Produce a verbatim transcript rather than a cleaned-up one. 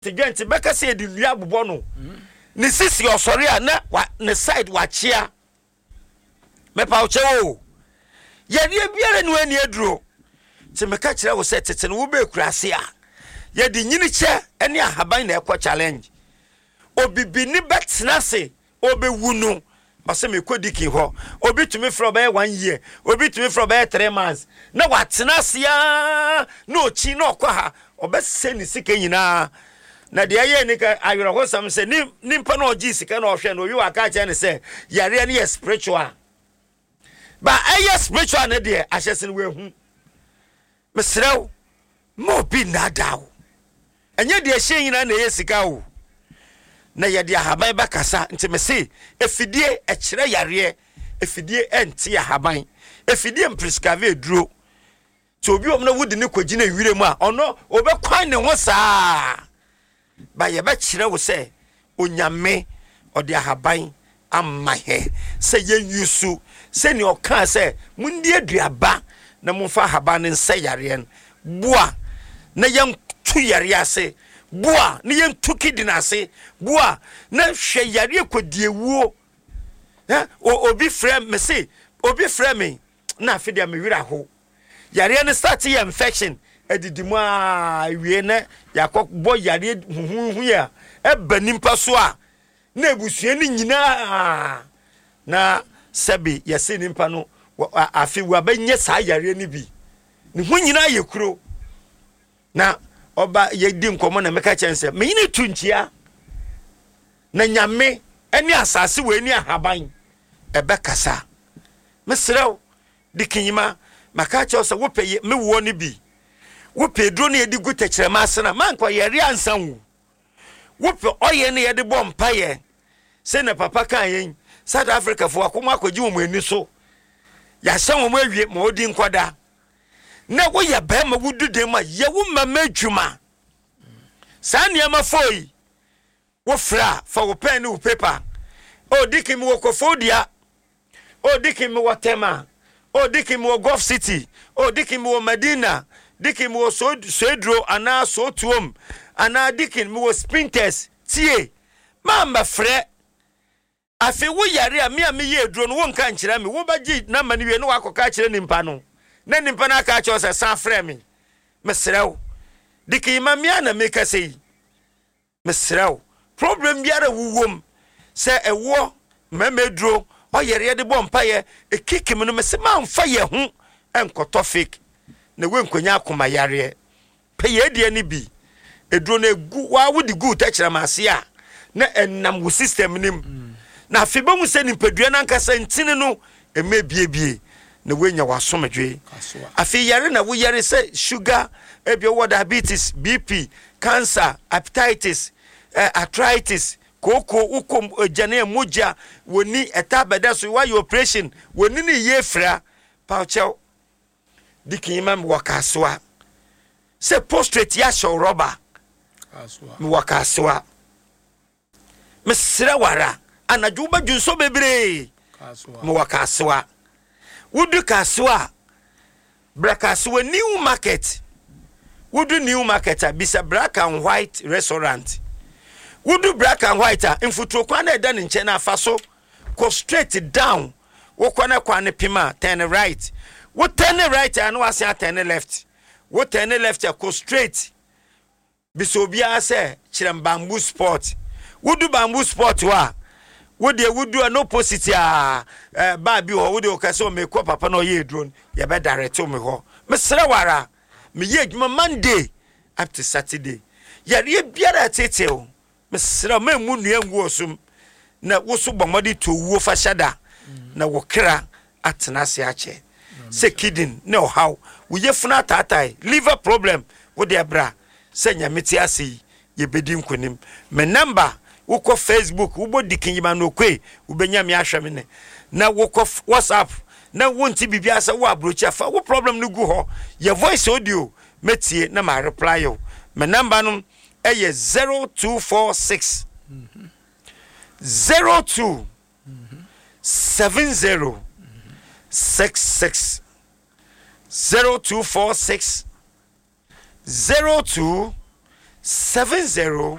Tigenti beka se di nua bobɔ no ne sisi osori a na ne side wa chia me pa uche o ye die biare no ani aduro ti me ka kire wo se tete no wo be kurase a ye di nyini che ene ahaban na ekɔ challenge obibi ni betena se obe wunu base me kodiki ho obi tumi from be one year obi tumi from be three months na watena se a no chi no kɔ ha obese ni sika nyina na de aye ni ka ayoro ho sam se ni nimpa na ogi sika na ohwe na owi wa ka che ne se yare ne spiritual ba aye spiritual na de ahyese ne wehu mesrew mo bi na dawo enye de ahye nyina na ye sika wo na ye de ahaban ba kasa nti me se efidie e kire yare efidie enti ahaban efidie mprescave duro to obi omna wudi ne kwagina wire mu a ono obekwan ne ho saa ba ye ba kire wo se onyame ode ahaban amma he se ye yusu se ni oka se mundi aduaba na mumfa ahaban nse yare boa na yen tu yare ase boa na yen tu kidina ase boa na hwe yare kwadiewuo eh obi frem me se obi frem me na afide me wira ho yare ne start ye infection edidimu a wie na yakọ bo yare huhu ya e banimpa so a na ebusue ni nyina na sabi yase nimpa no afi wa banye sa yare ni bi ni hu nyina ye kuro na oba ye di nkomo na meka chense me yini tunchia na nyame eni asase we ni ahaban ebe kasa mesrew dikinyima maka chose wo peye me wo ni bi wo pedro ne yedi gu tekyerema asena man kwa yare ansanwu wo pe oye ne yedi bom paye se na papa kan yen South Africa fo akoma akwaji wo ani so ya san wo awie ma odi nkoda na wo ya ba ma wudu de ma ye wo mama dwuma san ne ma foi wo fra fa wo pen wo paper o dikim wo kofodia o dikim wo tema o dikim wo Gulf City o dikim wo Medina dikim wo Sodro ana Sotuom ana dikim wo Sprinters tie mama frɛ afi wo yare a me a me ye duro no won kan kire me wo bagi na mane wie no wakoka kire nimpa no na nimpa na aka kire se san frɛ me mesrew dikim ma me ana me ka sei mesrew problem biara wuwom se ewo mama duro o yare ye de bompa ye ekikim no me se ma mfa ye ho enkoto fake na we nkonya akoma yare pe ye de ani bi eduro na egu wa wudi gu ta kire ma se a na enam wo system nim na fiba mu se nimpadua na nkasa ntini no eme biebie na wenya wasomedwe afi yare na wo yare se sugar ebi wo diabetes B P cancer hepatitis uh, arthritis koko ukom ejane moja woni etabeda so wa operation woni ne yefra pauchew dikimam wakaswa se prostrate ya show rubber aswa mi wakaswa mesra wara anadwo badwunso bebre kaswa mo wakaswa wudu kaswa brakaswa new market wudu new market bisa black and white restaurant wudu black and white a infutro kwa na eda ne nche na afaso go straight down wo kwa na kwa ne pima turn right wo turn right and wo ase turn left wo turn left go straight bisobia se kirem bamboo sport wudu bamboo sport wa wode wudu an opposite a ba bi ho wode okase o me ko papa no ye drone ye be direct o me ho mesra wara me ye adwuma Monday up to Saturday ye ye biara tete o mesra me mu nua ngu osum na wo so bomodi to wuo fa shada na wo kra atena se ache se kidin no how wo ye funa tatai liver problem wo de bra se nyameti ase ye bedi nkonim me number woko Facebook ubo dikinyima no kwe ubenya me ahwɛ me ne na woko WhatsApp na wonti bibia sa wo abrochi afa wo problem no gu ho your voice audio metie na ma reply yo me number no eye zero two four six mm-hmm. zero two mm-hmm. seven zero mm-hmm. six six zero two four six zero two seven zero